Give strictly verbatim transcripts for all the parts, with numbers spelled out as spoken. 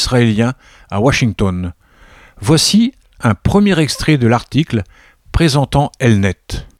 israélien à Washington. Voici un premier extrait de l'article présentant Elnet.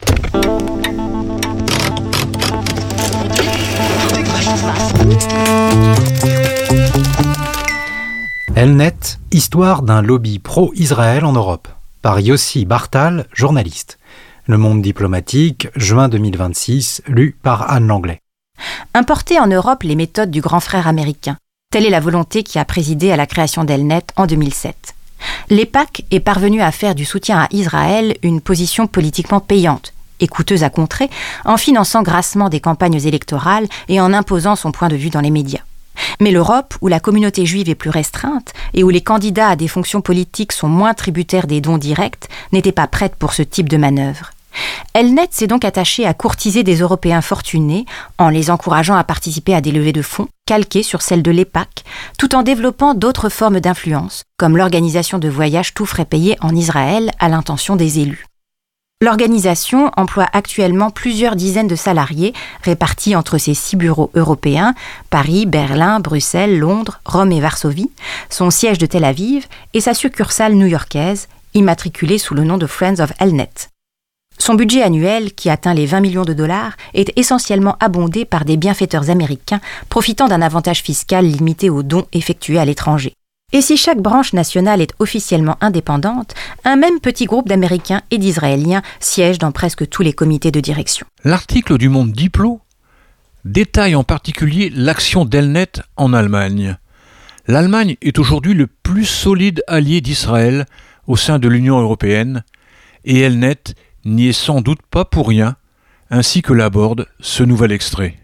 Elnet, histoire d'un lobby pro-Israël en Europe, par Yossi Bartal, journaliste. Le Monde diplomatique, juin deux mille vingt-six, lu par Anne Langlais. Importer en Europe les méthodes du grand frère américain. Telle est la volonté qui a présidé à la création d'Elnet en deux mille sept. L'EPAC est parvenu à faire du soutien à Israël une position politiquement payante et coûteuse à contrer, en finançant grassement des campagnes électorales et en imposant son point de vue dans les médias. Mais l'Europe, où la communauté juive est plus restreinte et où les candidats à des fonctions politiques sont moins tributaires des dons directs, n'était pas prête pour ce type de manœuvre. Elnet s'est donc attaché à courtiser des Européens fortunés en les encourageant à participer à des levées de fonds calquées sur celles de l'EPAC, tout en développant d'autres formes d'influence, comme l'organisation de voyages tout frais payés en Israël à l'intention des élus. L'organisation emploie actuellement plusieurs dizaines de salariés répartis entre ses six bureaux européens, Paris, Berlin, Bruxelles, Londres, Rome et Varsovie, son siège de Tel Aviv et sa succursale new-yorkaise, immatriculée sous le nom de Friends of Elnet. Son budget annuel, qui atteint les vingt millions de dollars, est essentiellement abondé par des bienfaiteurs américains profitant d'un avantage fiscal limité aux dons effectués à l'étranger. Et si chaque branche nationale est officiellement indépendante, un même petit groupe d'Américains et d'Israéliens siège dans presque tous les comités de direction. L'article du Monde Diplo détaille en particulier l'action d'Elnet en Allemagne. L'Allemagne est aujourd'hui le plus solide allié d'Israël au sein de l'Union européenne, et Elnet n'y est sans doute pas pour rien, ainsi que l'aborde ce nouvel extrait.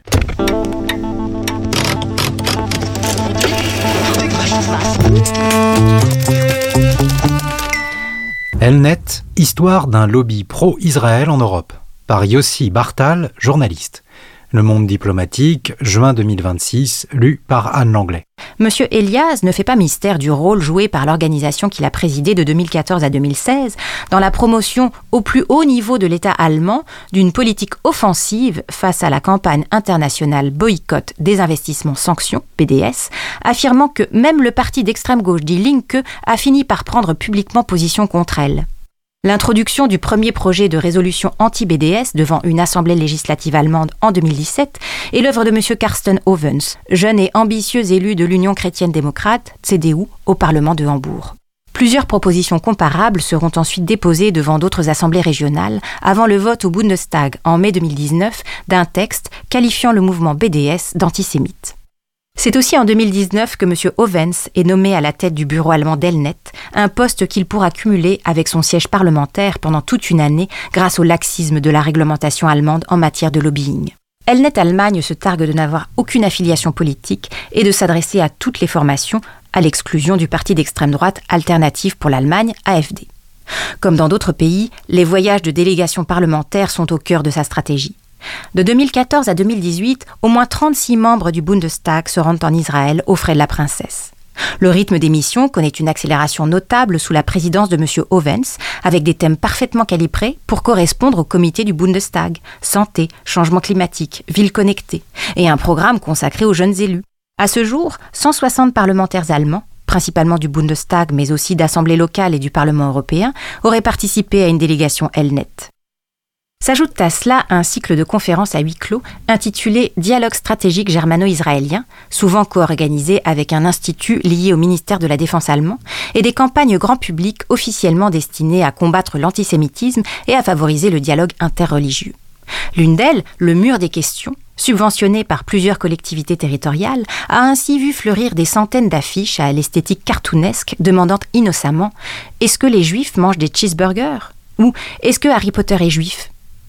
Elnet, histoire d'un lobby pro-Israël en Europe, par Yossi Bartal, journaliste. Le Monde diplomatique, juin deux mille vingt-six, lu par Anne Langlais. Monsieur Elias ne fait pas mystère du rôle joué par l'organisation qu'il a présidée de deux mille quatorze à deux mille seize dans la promotion au plus haut niveau de l'État allemand d'une politique offensive face à la campagne internationale boycott des investissements sanctions, B D S, affirmant que même le parti d'extrême gauche Die Linke a fini par prendre publiquement position contre elle. L'introduction du premier projet de résolution anti-B D S devant une assemblée législative allemande en deux mille dix-sept est l'œuvre de M. Carsten Ovens, jeune et ambitieux élu de l'Union chrétienne-démocrate, C D U, au Parlement de Hambourg. Plusieurs propositions comparables seront ensuite déposées devant d'autres assemblées régionales avant le vote au Bundestag en mai deux mille dix-neuf d'un texte qualifiant le mouvement B D S d'antisémite. C'est aussi en deux mille dix-neuf que M. Ovens est nommé à la tête du bureau allemand d'Elnet, un poste qu'il pourra cumuler avec son siège parlementaire pendant toute une année grâce au laxisme de la réglementation allemande en matière de lobbying. Elnet Allemagne se targue de n'avoir aucune affiliation politique et de s'adresser à toutes les formations, à l'exclusion du parti d'extrême droite Alternative pour l'Allemagne, A F D. Comme dans d'autres pays, les voyages de délégations parlementaires sont au cœur de sa stratégie. De deux mille quatorze à deux mille dix-huit, au moins trente-six membres du Bundestag se rendent en Israël aux frais de la princesse. Le rythme des missions connaît une accélération notable sous la présidence de M. Ovens, avec des thèmes parfaitement calibrés pour correspondre au comité du Bundestag, santé, changement climatique, ville connectée, et un programme consacré aux jeunes élus. À ce jour, cent soixante parlementaires allemands, principalement du Bundestag mais aussi d'assemblées locales et du Parlement européen, auraient participé à une délégation Elnet. S'ajoute à cela un cycle de conférences à huis clos intitulé « Dialogue stratégique germano-israélien », souvent co-organisé avec un institut lié au ministère de la Défense allemand, et des campagnes grand public officiellement destinées à combattre l'antisémitisme et à favoriser le dialogue interreligieux. L'une d'elles, le Mur des questions, subventionné par plusieurs collectivités territoriales, a ainsi vu fleurir des centaines d'affiches à l'esthétique cartoonesque demandant innocemment « Est-ce que les Juifs mangent des cheeseburgers ?» ou « Est-ce que Harry Potter est juif ?»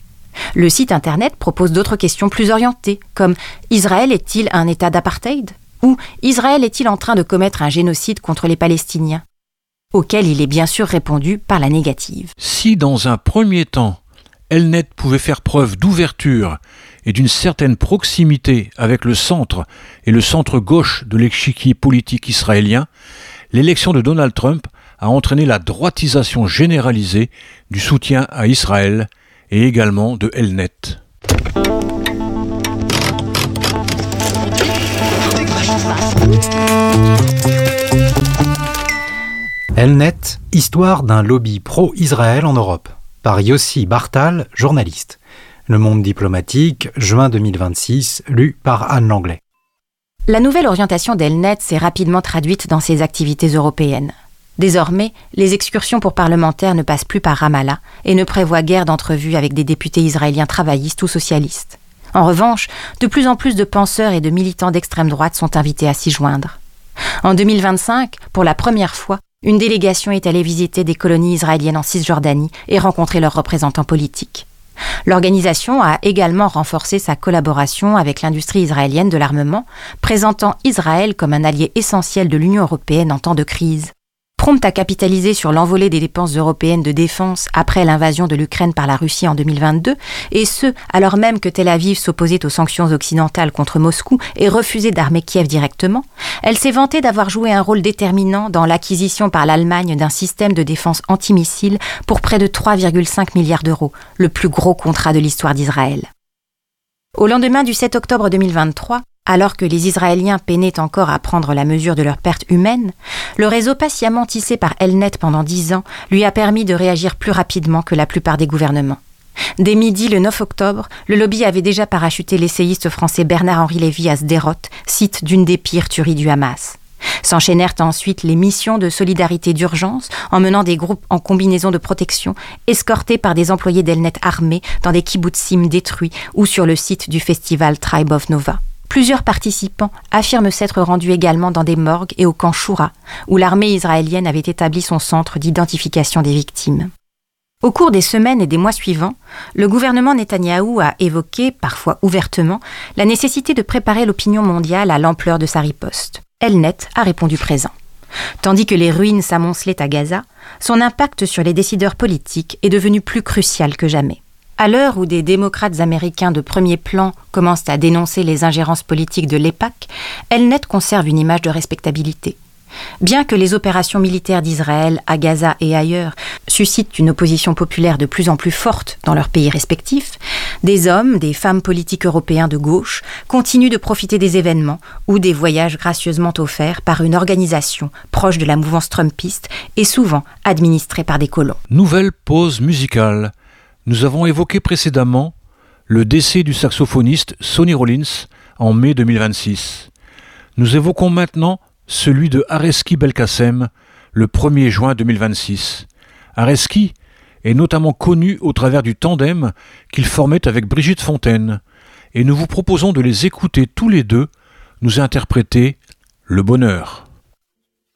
Le site internet propose d'autres questions plus orientées, comme « Israël est-il un état d'apartheid ?» ou « Israël est-il en train de commettre un génocide contre les Palestiniens ?» auquel il est bien sûr répondu par la négative. Si dans un premier temps, Elnet pouvait faire preuve d'ouverture et d'une certaine proximité avec le centre et le centre-gauche de l'échiquier politique israélien, l'élection de Donald Trump a entraîné la droitisation généralisée du soutien à Israël et également de Elnet. Elnet, histoire d'un lobby pro-Israël en Europe, par Yossi Bartal, journaliste. Le Monde diplomatique, juin deux mille vingt-six, lu par Anne Langlais. La nouvelle orientation d'Elnet s'est rapidement traduite dans ses activités européennes. Désormais, les excursions pour parlementaires ne passent plus par Ramallah et ne prévoient guère d'entrevues avec des députés israéliens travaillistes ou socialistes. En revanche, de plus en plus de penseurs et de militants d'extrême droite sont invités à s'y joindre. En deux mille vingt-cinq, pour la première fois, une délégation est allée visiter des colonies israéliennes en Cisjordanie et rencontrer leurs représentants politiques. L'organisation a également renforcé sa collaboration avec l'industrie israélienne de l'armement, présentant Israël comme un allié essentiel de l'Union européenne en temps de crise. Prompte à capitaliser sur l'envolée des dépenses européennes de défense après l'invasion de l'Ukraine par la Russie en deux mille vingt-deux, et ce, alors même que Tel Aviv s'opposait aux sanctions occidentales contre Moscou et refusait d'armer Kiev directement, elle s'est vantée d'avoir joué un rôle déterminant dans l'acquisition par l'Allemagne d'un système de défense antimissile pour près de trois virgule cinq milliards d'euros, le plus gros contrat de l'histoire d'Israël. Au lendemain du sept octobre deux mille vingt-trois, alors que les Israéliens peinaient encore à prendre la mesure de leurs pertes humaines, le réseau patiemment tissé par Elnet pendant dix ans lui a permis de réagir plus rapidement que la plupart des gouvernements. Dès midi le neuf octobre, le lobby avait déjà parachuté l'essayiste français Bernard-Henri Lévy à Sderot, site d'une des pires tueries du Hamas. S'enchaînèrent ensuite les missions de solidarité d'urgence, emmenant des groupes en combinaison de protection, escortés par des employés d'Elnet armés dans des kibbutzim détruits ou sur le site du festival Tribe of Nova. Plusieurs participants affirment s'être rendus également dans des morgues et au camp Shura, où l'armée israélienne avait établi son centre d'identification des victimes. Au cours des semaines et des mois suivants, le gouvernement Netanyahou a évoqué, parfois ouvertement, la nécessité de préparer l'opinion mondiale à l'ampleur de sa riposte. Elnet a répondu présent. Tandis que les ruines s'amoncelaient à Gaza, son impact sur les décideurs politiques est devenu plus crucial que jamais. À l'heure où des démocrates américains de premier plan commencent à dénoncer les ingérences politiques de l'E-P-A C, Elnet conserve une image de respectabilité. Bien que les opérations militaires d'Israël à Gaza et ailleurs suscitent une opposition populaire de plus en plus forte dans leurs pays respectifs, des hommes, des femmes politiques européens de gauche continuent de profiter des événements ou des voyages gracieusement offerts par une organisation proche de la mouvance trumpiste et souvent administrée par des colons. Nouvelle pause musicale. Nous avons évoqué précédemment le décès du saxophoniste Sonny Rollins en mai deux mille vingt-six. Nous évoquons maintenant celui de Areski Belkacem le premier juin deux mille vingt-six. Areski est notamment connu au travers du tandem qu'il formait avec Brigitte Fontaine, et nous vous proposons de les écouter tous les deux nous interpréter Le Bonheur.